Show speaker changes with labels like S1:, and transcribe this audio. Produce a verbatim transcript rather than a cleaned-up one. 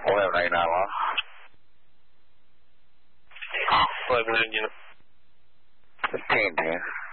S1: Well, right now, huh?
S2: Five million unit.
S1: Fifteen, yeah.